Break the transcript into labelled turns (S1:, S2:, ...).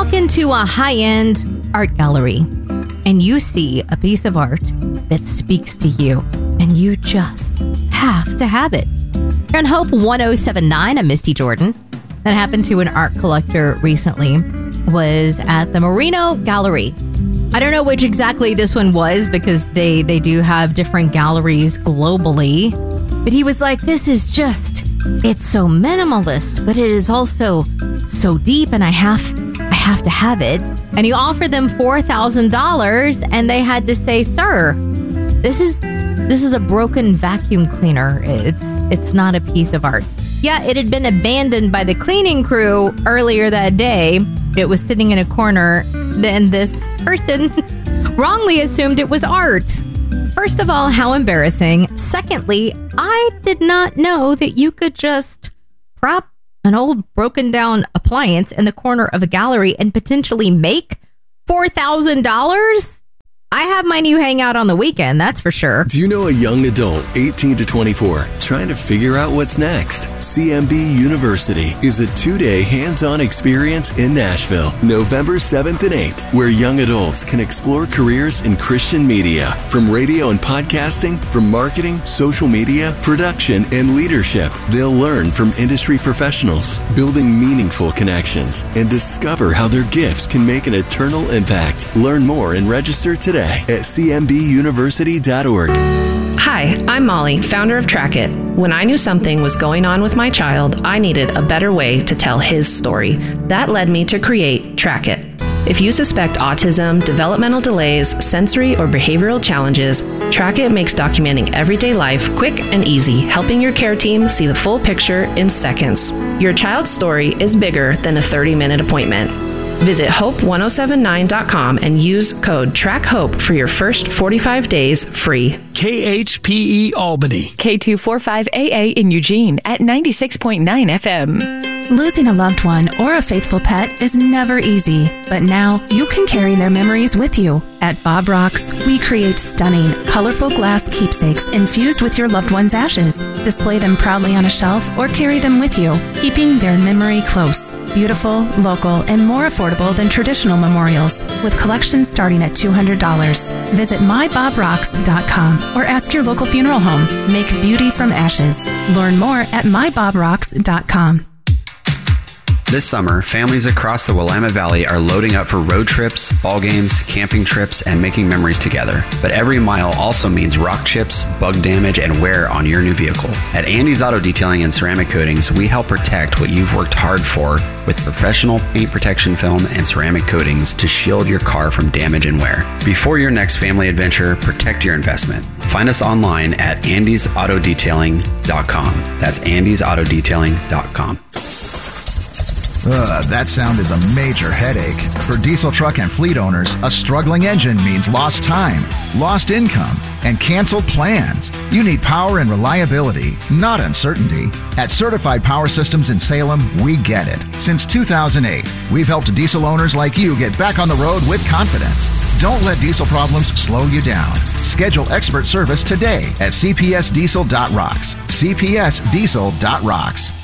S1: walk into a high-end art gallery and you see a piece of art that speaks to you and you just have to have it. Here on Hope 1079, I'm Misty Jordan. That happened to an art collector recently. Was at the Merino Gallery. I don't know which exactly this one was because they do have different galleries globally. But he was like, this is just, it's so minimalist, but it is also so deep and I have to have it. And he offered them $4,000 and they had to say, sir, this is a broken vacuum cleaner. It's not a piece of art. Yeah, it had been abandoned by the cleaning crew earlier that day. It was sitting in a corner, and this person wrongly assumed it was art. First of all, how embarrassing. Secondly, I did not know that you could just prop an old broken down appliance in the corner of a gallery and potentially make $4,000. I have my new hangout on the weekend, that's for sure.
S2: Do you know a young adult, 18 to 24, trying to figure out what's next? CMB University is a 2-day hands-on experience in Nashville, November 7th and 8th, where young adults can explore careers in Christian media, from radio and podcasting, from marketing, social media, production, and leadership. They'll learn from industry professionals, building meaningful connections, and discover how their gifts can make an eternal impact. Learn more and register today at cmbuniversity.org.
S3: Hi, I'm Molly, founder of Track It. When I knew something was going on with my child, I needed a better way to tell his story. That led me to create Track It. If you suspect autism, developmental delays, sensory or behavioral challenges, Track It makes documenting everyday life quick and easy, helping your care team see the full picture in seconds. Your child's story is bigger than a 30-minute appointment. Visit hope1079.com and use code TRACKHOPE for your first 45 days free.
S4: KHPE Albany.
S5: K245AA in Eugene at 96.9 FM. Losing a loved one or a faithful pet is never easy, but now you can carry their memories with you. At Bob Rocks, we create stunning, colorful glass keepsakes infused with your loved one's ashes. Display them proudly on a shelf or carry them with you, keeping their memory close. Beautiful, local, and more affordable than traditional memorials, with collections starting at $200. Visit mybobrocks.com or ask your local funeral home. Make beauty from ashes. Learn more at mybobrocks.com.
S6: This summer, families across the Willamette Valley are loading up for road trips, ball games, camping trips, and making memories together. But every mile also means rock chips, bug damage, and wear on your new vehicle. At Andy's Auto Detailing and Ceramic Coatings, we help protect what you've worked hard for with professional paint protection film and ceramic coatings to shield your car from damage and wear. Before your next family adventure, protect your investment. Find us online at andysautodetailing.com. That's andysautodetailing.com.
S7: That sound is a major headache. For diesel truck and fleet owners, a struggling engine means lost time, lost income, and canceled plans. You need power and reliability, not uncertainty. At Certified Power Systems in Salem, we get it. Since 2008, we've helped diesel owners like you get back on the road with confidence. Don't let diesel problems slow you down. Schedule expert service today at cpsdiesel.rocks. cpsdiesel.rocks.